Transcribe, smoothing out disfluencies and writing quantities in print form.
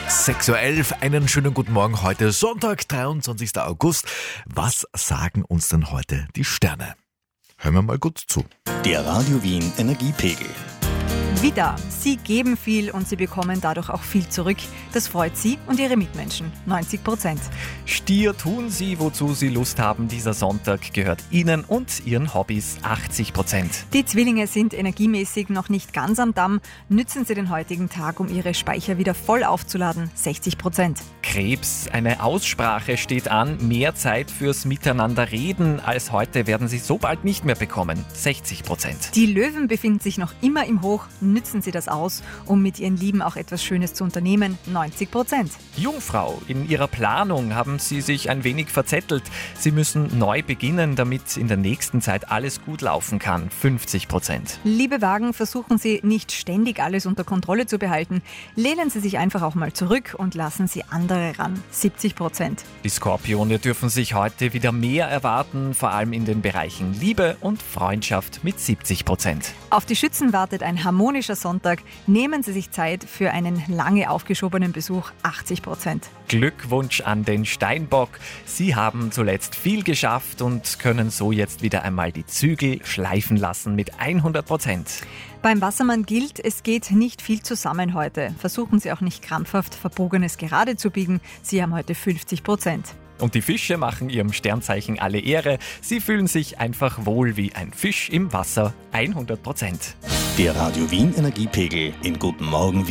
6:11 Uhr, einen schönen guten Morgen. Heute Sonntag, 23. August. Was sagen uns denn heute die Sterne? Hören wir mal gut zu. Der Radio Wien Energiepegel. Widder, Sie geben viel und Sie bekommen dadurch auch viel zurück. Das freut Sie und Ihre Mitmenschen, 90%. Stier, tun Sie, wozu Sie Lust haben. Dieser Sonntag gehört Ihnen und Ihren Hobbys, 80%. Die Zwillinge sind energiemäßig noch nicht ganz am Damm. Nützen Sie den heutigen Tag, um Ihre Speicher wieder voll aufzuladen, 60%. Krebs, eine Aussprache steht an. Mehr Zeit fürs Miteinanderreden als heute werden Sie so bald nicht mehr bekommen, 60%. Die Löwen befinden sich noch immer im Hoch. Nützen Sie das aus, um mit Ihren Lieben auch etwas Schönes zu unternehmen, 90%. Jungfrau, in Ihrer Planung haben Sie sich ein wenig verzettelt. Sie müssen neu beginnen, damit in der nächsten Zeit alles gut laufen kann, 50%. Liebe Wagen, versuchen Sie nicht ständig alles unter Kontrolle zu behalten. Lehnen Sie sich einfach auch mal zurück und lassen Sie andere ran, 70%. Die Skorpione dürfen sich heute wieder mehr erwarten, vor allem in den Bereichen Liebe und Freundschaft mit 70%. Auf die Schützen wartet ein harmonischer Sonntag. Nehmen Sie sich Zeit für einen lange aufgeschobenen Besuch, 80%. Glückwunsch an den Steinbock. Sie haben zuletzt viel geschafft und können so jetzt wieder einmal die Zügel schleifen lassen mit 100%. Beim Wassermann gilt, es geht nicht viel zusammen heute. Versuchen Sie auch nicht krampfhaft Verbogenes gerade zu biegen. Sie haben heute 50%. Und die Fische machen ihrem Sternzeichen alle Ehre. Sie fühlen sich einfach wohl wie ein Fisch im Wasser, 100%. Der Radio Wien Energiepegel in Guten Morgen